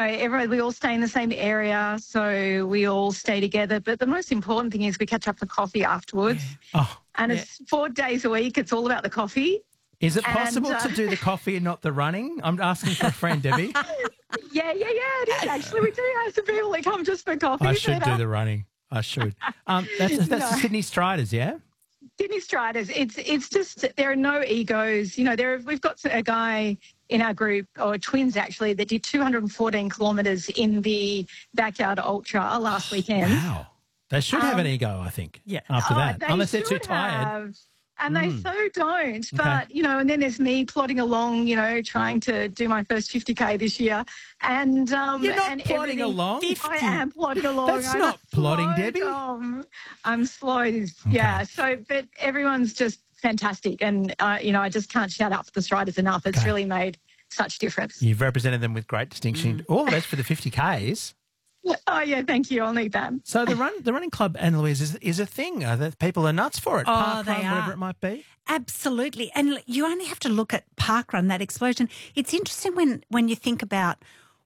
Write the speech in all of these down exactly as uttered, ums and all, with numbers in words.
everyone, we all stay in the same area, so we all stay together. But the most important thing is we catch up for coffee afterwards. Yeah. Oh, and yeah. it's four days a week. It's all about the coffee. Is it And, possible uh, to do the coffee and not the running? I'm asking for a friend, Debbie. Yeah, yeah, yeah, it is. Actually, we do have some people that come just for coffee. I should but, do uh, the running. I should. Um, that's that's No. the Sydney Striders, yeah? Sydney Striders, it's it's just there are no egos. You know, there we've got a guy in our group, or twins actually, that did two hundred fourteen kilometres in the Backyard Ultra last weekend. Wow. They should have an Um, ego, I think, yeah. after Oh, that, they unless they're too should tired. have. And Mm. they so don't. But, Okay. you know, and then there's me plodding along, you know, trying to do my first fifty K this year. And um, You're not and plodding everything- along. I am plodding along. That's I'm not plodding, slow, Debbie. Dom. I'm slow. Yeah. So, but everyone's just fantastic. And, uh, you know, I just can't shout out for the Striders enough. It's Okay. really made such difference. You've represented them with great distinction. All the best for the fifty Ks. Oh, yeah, thank you. I'll need that. So the run, the running club, Anna Louise, is, is a thing. Uh, that people are nuts for it. Oh, Park they run, whatever are. it might be. Absolutely. And you only have to look at Parkrun, that explosion. It's interesting when, when you think about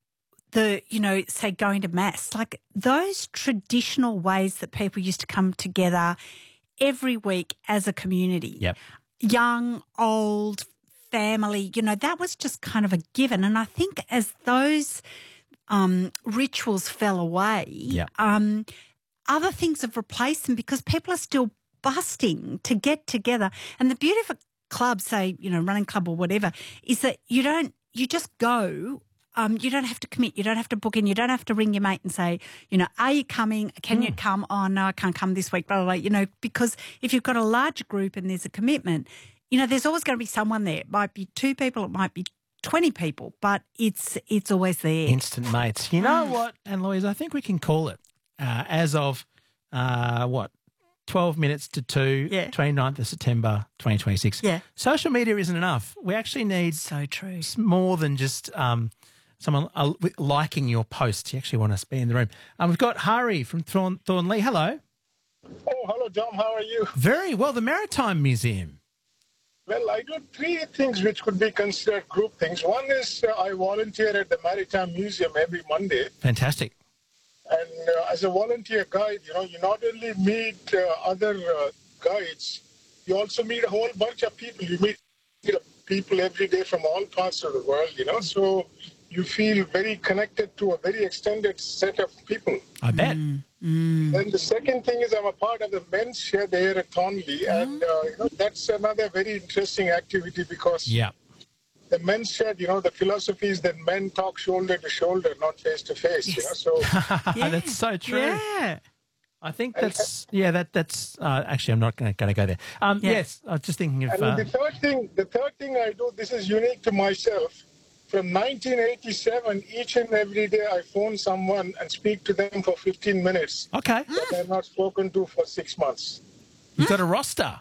the, you know, say going to mass, like those traditional ways that people used to come together every week as a community. Yep. Young, old, family, you know, that was just kind of a given. And I think as those um, rituals fell away, Yep. um, other things have replaced them because people are still busting to get together. And the beauty of a club, say, you know, running club or whatever, is that you don't, you just go. Um, you don't have to commit. You don't have to book in. You don't have to ring your mate and say, you know, are you coming? Can you come? Oh, no, I can't come this week, blah, blah, blah. You know, because if you've got a large group and there's a commitment, you know, there's always going to be someone there. It might be two people, it might be twenty people, but it's it's always there. Instant mates. You know what, Anne Louise, I think we can call it uh, as of, uh, what, twelve minutes to two, Yeah. twenty-ninth of September, twenty twenty-six. Yeah. Social media isn't enough. We actually need So true. more than just um, someone uh, liking your post. You actually want to be in the room. Um, we've got Hari from Thorn- Thornley. Hello. Oh, hello, Dom. How are you? Very well. The Maritime Museum. Well, I do three things which could be considered group things. One is uh, I volunteer at the Maritime Museum every Monday. Fantastic. And uh, as a volunteer guide, you know, you not only meet uh, other uh, guides, you also meet a whole bunch of people. You meet you know, people every day from all parts of the world, you know. So you feel very connected to a very extended set of people. I bet. And the second thing is I'm a part of the men's shed here at Thornley, and uh, you know that's another very interesting activity because Yeah. the men's shed, you know, the philosophy is that men talk shoulder to shoulder, not face to face. You know, so That's so true. Yeah. I think that's, yeah, that that's, uh, actually, I'm not going to go there. Um, Yeah. Yes, I was just thinking of, and uh, the third thing, the third thing I do, this is unique to myself. From nineteen eighty-seven, each and every day I phone someone and speak to them for fifteen minutes okay, that I've not spoken to for six months. you've got a roster.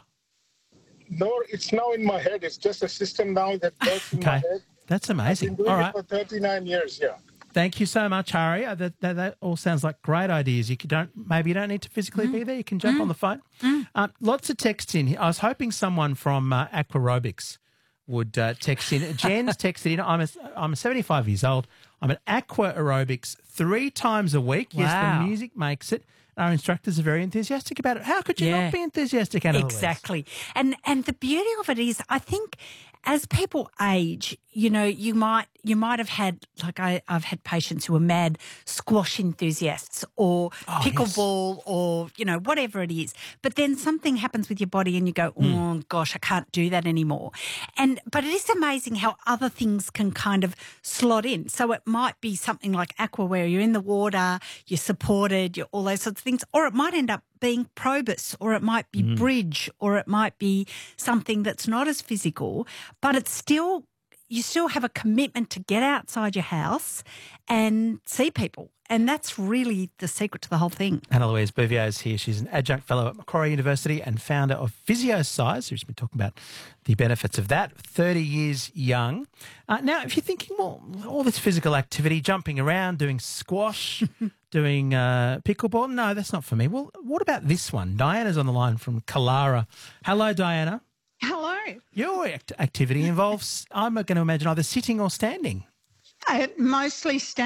No, it's now in my head. It's just a system now that works in my Okay, head. that's Been amazing. doing All it right. for thirty-nine years, yeah. Thank you so much, Hari. Uh, That, that, that all sounds like great ideas. You could don't maybe you don't need to physically be there. You can jump on the phone. Uh, lots of text in here. I was hoping someone from uh, Aquarobics would uh, text in. Jen's texted in. I'm a, I'm seventy-five years old. I'm at Aqua Aerobics three times a week. Yes, Wow. the music makes it. Our instructors are very enthusiastic about it. How could you Yeah. not be enthusiastic, Anna Louise? Exactly. And and the beauty of it is, I think as people age, you know, you might you might have had, like I, I've had patients who are mad squash enthusiasts or Oh, pickleball or, you know, whatever it is. But then something happens with your body and you go, oh, gosh, I can't do that anymore. And but it is amazing how other things can kind of slot in. So it might be something like aqua where you're in the water, you're supported, you're all those sorts of things, or it might end up being probus, or it might be bridge, or it might be something that's not as physical, but it's still, you still have a commitment to get outside your house and see people. And that's really the secret to the whole thing. Anna Louise Bouvier is here. She's an adjunct fellow at Macquarie University and founder of PhysioSize, who's been talking about the benefits of that, thirty years young. Uh, now, if you're thinking, well, all this physical activity, jumping around, doing squash, doing uh, pickleball, no, that's not for me. Well, what about this one? Diana's on the line from Kalara. Hello, Diana. Hello. Your act- activity involves, I'm going to imagine, either sitting or standing. Uh, mostly standing.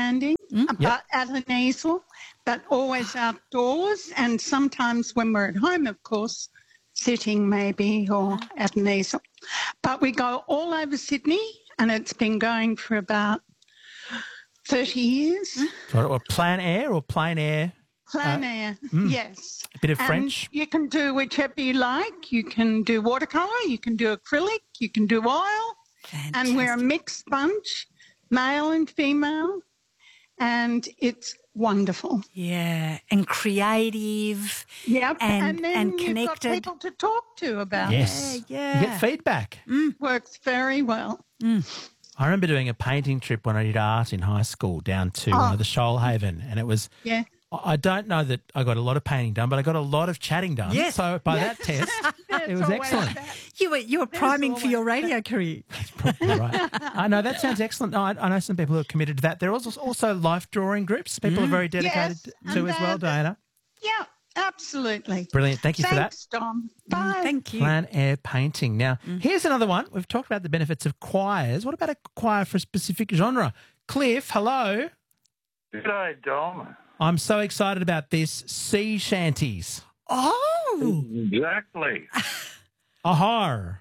but at an easel, but always outdoors. And sometimes when we're at home, of course, sitting maybe or at an easel. But we go all over Sydney, and it's been going for about thirty years. Or, or plein air or plein air? Plein air, yes. A bit of And French? you can do whichever you like. You can do watercolour, you can do acrylic, you can do oil. And we're a mixed bunch, male and female, and it's wonderful. Yeah, and creative. Yep. And- then and you've connected. got people to talk to about Yes. Yeah, You yeah. get feedback. it. Works very well. I remember doing a painting trip when I did art in high school down to uh, the Shoalhaven, and it was. Yeah. I don't know that I got a lot of painting done, but I got a lot of chatting done. Yes. So by that test, it was always excellent. that. You were you were priming for your radio career. Probably right. I know that sounds excellent. No, I, I know some people who are committed to that. There are also, also life drawing groups. People are very dedicated Yes, to and as well, they're- Diana. Yeah, absolutely. Brilliant. Thank you for that. Thanks, Dom. Bye. Thank you. Plein air painting. Now, here's another one. We've talked about the benefits of choirs. What about a choir for a specific genre? Cliff, hello. G'day, Dom. I'm so excited about this. Sea shanties. Oh, Exactly. Ahar.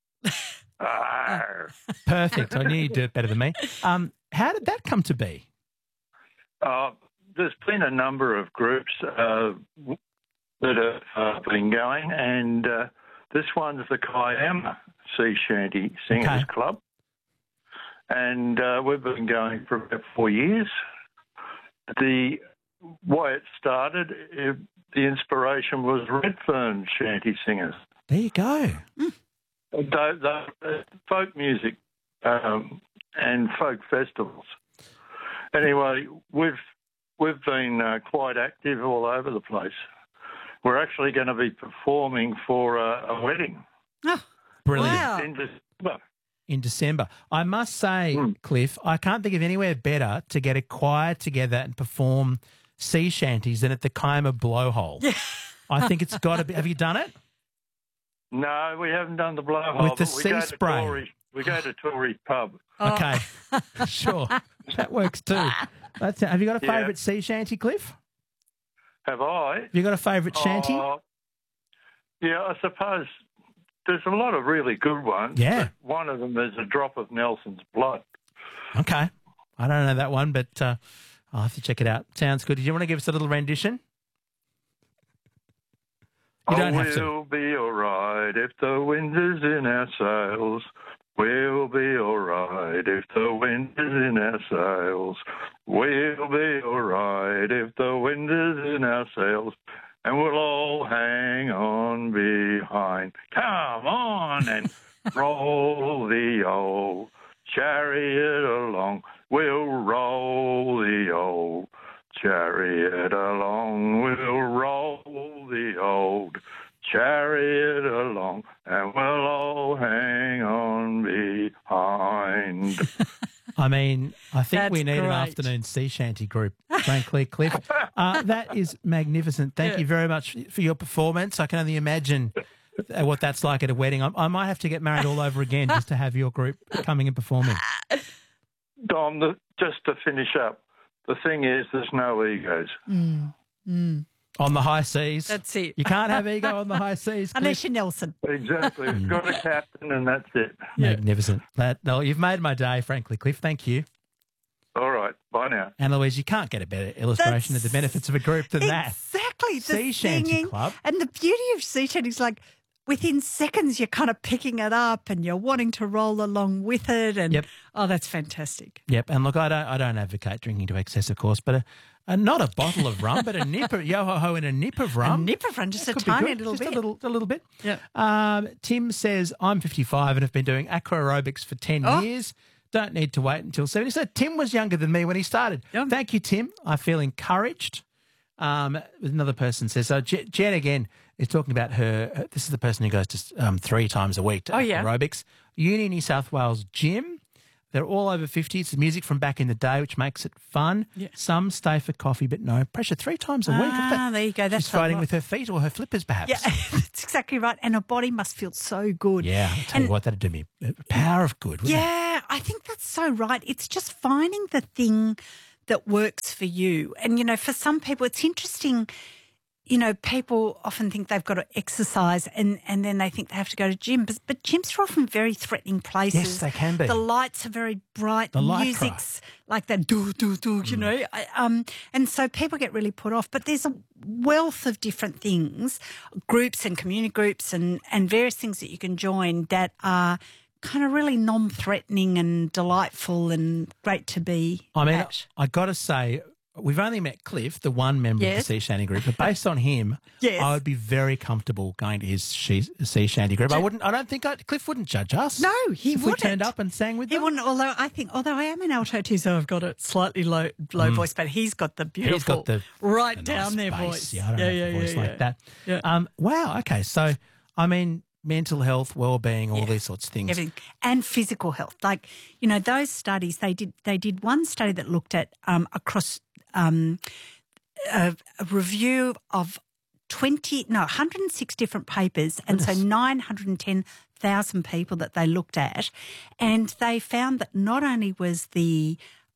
Arr. Perfect. I knew you'd do it better than me. Um, how did that come to be? Uh, there's been a number of groups uh, that have uh, been going, and uh, this one's the Kiama Sea Shanty Singers Okay. Club. And uh, we've been going for about four years. The way it started, it, the inspiration was Redfern Shanty Singers. There you go. They, they, uh, folk music um, and folk festivals. Anyway, we've we've been uh, quite active all over the place. We're actually going to be performing for uh, a wedding Brilliant. wow. in December. In December. I must say, Hmm. Cliff, I can't think of anywhere better to get a choir together and perform sea shanties than at the Kiama Blowhole. I think it's got to be. Have you done it? No, we haven't done the blowhole. With the but we sea go to spray. Tory, we go to Tory Pub. Okay. Sure. That works too. That's, have you got a Yeah. favourite sea shanty, Cliff? Have I? Have you got a favourite shanty? Oh, yeah, I suppose there's a lot of really good ones. Yeah. but one of them is A Drop of Nelson's Blood. Okay. I don't know that one, but uh, I'll have to check it out. Sounds good. Did you want to give us a little rendition? You don't oh, have to. we'll be all right if the wind is in our sails. We'll be all right if the wind is in our sails. We'll be all right if the wind is in our sails. And we'll all hang on behind. Come on and roll the old chariot along. We'll roll the old chariot along. We'll roll the old chariot along, and we'll all hang on behind. I mean, I think That's we need an great. afternoon sea shanty group, frankly, Cliff. Uh, that is magnificent. Thank you very much for your performance. I can only imagine uh, what that's like at a wedding. I, I might have to get married all over again just to have your group coming and performing. Dom, the, just to finish up, the thing is there's no egos. On the high seas. That's it. You can't have ego on the high seas, Cliff. Unless you're Nelson. Exactly. We've got a captain and that's it. Magnificent. That, no, you've made my day, frankly, Cliff. Thank you. All right. Bye now. And Louise, you can't get a better illustration of the benefits of a group than that. Exactly. The Sea Shanty singing. Club. And the beauty of sea shanty is like within seconds you're kind of picking it up and you're wanting to roll along with it. And Yep. oh, that's fantastic. Yep. And look, I don't, I don't advocate drinking to excess, of course, but a, a, not a bottle of rum, but a nip of yo ho ho and a nip of rum. A nip of rum, just a Could be tiny good, little just bit. a little, a little bit. Yeah. Um, Tim says, I'm fifty-five and have been doing aqua aerobics for ten Oh. years. Don't need to wait until seventy. So Tim was younger than me when he started. Yum. Thank you, Tim. I feel encouraged. Um, another person says, so Je- Jen again is talking about her. uh, This is the person who goes to um, three times a week to Oh, yeah. aerobics. Uni New South Wales gym. They're all over fifty. It's music from back in the day, which makes it fun. Yeah. Some stay for coffee, but no pressure. Three times a week. Look at Ah, that. there you go. That's She's a fighting lot. with her feet or her flippers, perhaps. Yeah, that's exactly right. And her body must feel so good. Yeah, I'll tell And- you what, that'd do me a power of good, wouldn't it? Yeah, I think that's so right. It's just finding the thing that works for you. And, you know, for some people, it's interesting. You know, people often think they've got to exercise and, and then they think they have to go to gym. But, but gyms are often very threatening places. Yes, they can be. The lights are very bright. The light Music's like that do, do, do, you know. I- Um, and so people get really put off. But there's a wealth of different things, groups and community groups and, and various things that you can join that are kind of really non-threatening and delightful and great to be I mean, at. I got to say, we've only met Cliff, the one member Yes. of the Sea Shanty group, but based on him, Yes. I would be very comfortable going to his she- Sea Shanty group. I wouldn't. I don't think I, Cliff wouldn't judge us. No, he if wouldn't. we turned up and sang with He them. wouldn't, although I think, although I am an alto too, so I've got a slightly low low voice, but he's got the beautiful, He's got the right the down nice there bass. voice. Yeah, I don't yeah, have yeah, a voice yeah, like yeah. that. Yeah. Um, wow. Okay. So, I mean, mental health, well-being, all Yeah. these sorts of things. Everything and physical health. Like, you know, those studies they did. They did one study that looked at um, across um, a, a review of twenty, no, one hundred six different papers, and so nine hundred ten thousand people that they looked at, and they found that not only was the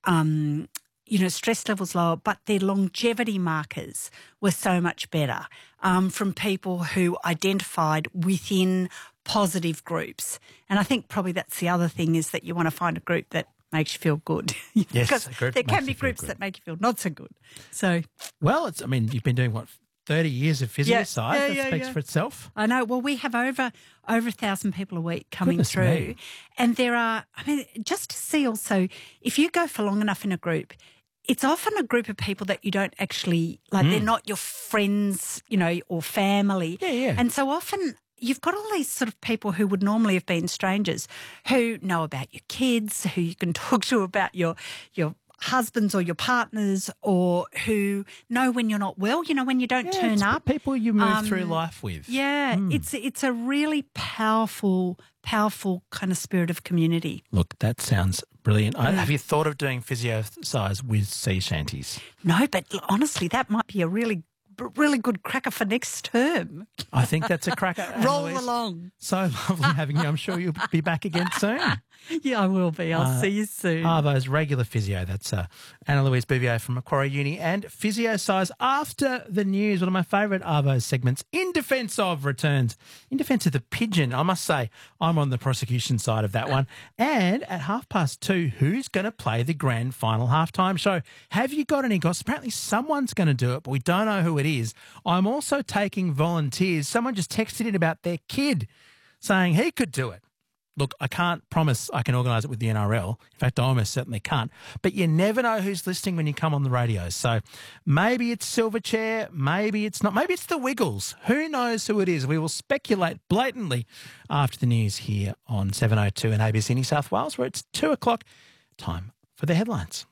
um, you know, stress levels lower, but their longevity markers were so much better um, from people who identified within positive groups. And I think probably that's the other thing is that you want to find a group that makes you feel good. Yes, because a group there that can makes be you feel groups good. that make you feel not so good. So Well, it's. I mean, you've been doing what thirty years of physio Yeah, size. yeah, that yeah, speaks yeah. for itself. I know. Well, we have over over a thousand people a week coming Goodness through, me. and there are. I mean, just to see also, if you go for long enough in a group, it's often a group of people that you don't actually like. They're not your friends, you know, or family. Yeah, yeah. And so often you've got all these sort of people who would normally have been strangers, who know about your kids, who you can talk to about your your. husbands or your partners, or who know when you're not well, you know, when you don't Yeah, turn it's up. people you move Um, through life with. Yeah, it's it's a really powerful, powerful kind of spirit of community. Look, that sounds brilliant. Mm. I, have you thought of doing physio size with sea shanties? No, but honestly, that might be a really, really good cracker for next term. I think that's a cracker. Roll Annalise. along. So lovely having you. I'm sure you'll be back again soon. Yeah, I will be. I'll Uh, see you soon. Arvo's regular physio. That's uh, Anna Louise Bouvier from Macquarie Uni. And Physio Size after the news. One of my favourite Arvo segments. In Defence of returns. In Defence of the Pigeon. I must say, I'm on the prosecution side of that one. And at half past two, who's going to play the grand final halftime show? Have you got any gossip? Apparently someone's going to do it, but we don't know who it is. I'm also taking volunteers. Someone just texted in about their kid saying he could do it. Look, I can't promise I can organise it with the N R L. In fact, I almost certainly can't. But you never know who's listening when you come on the radio. So maybe it's Silverchair, maybe it's not. Maybe it's the Wiggles. Who knows who it is? We will speculate blatantly after the news here on seven oh two in A B C New South Wales, where it's two o'clock. Time for the headlines.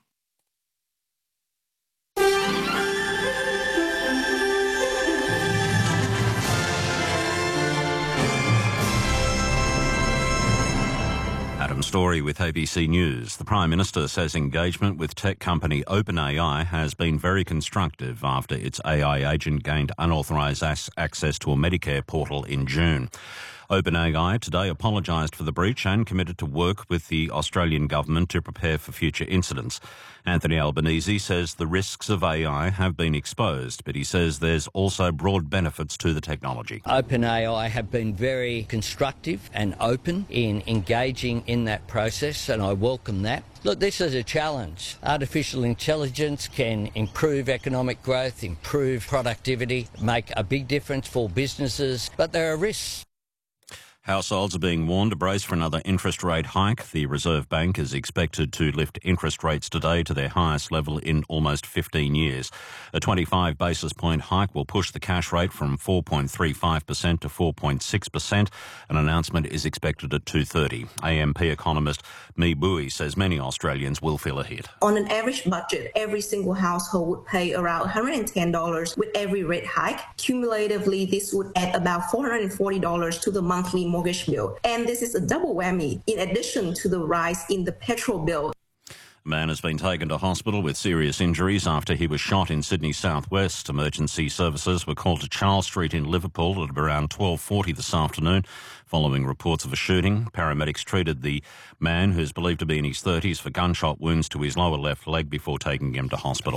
Adam Story with A B C News. The Prime Minister says engagement with tech company OpenAI has been very constructive after its A I agent gained unauthorised as- access to a Medicare portal in June. OpenAI today apologised for the breach and committed to work with the Australian government to prepare for future incidents. Anthony Albanese says the risks of A I have been exposed, but he says there's also broad benefits to the technology. OpenAI have been very constructive and open in engaging in that process, and I welcome that. Look, this is a challenge. Artificial intelligence can improve economic growth, improve productivity, make a big difference for businesses, but there are risks. Households are being warned to brace for another interest rate hike. The Reserve Bank is expected to lift interest rates today to their highest level in almost fifteen years. A twenty-five basis point hike will push the cash rate from four point three five percent to four point six percent. An announcement is expected at two thirty. A M P economist Mi Bui says many Australians will feel a hit. On an average budget, every single household would pay around one hundred ten dollars with every rate hike. Cumulatively, this would add about four hundred forty dollars to the monthly mortgage bill. And this is a double whammy in addition to the rise in the petrol bill. A man has been taken to hospital with serious injuries after he was shot in Sydney's southwest. Emergency services were called to Charles Street in Liverpool at around twelve forty this afternoon. Following reports of a shooting, paramedics treated the man, who's believed to be in his thirties, for gunshot wounds to his lower left leg before taking him to hospital.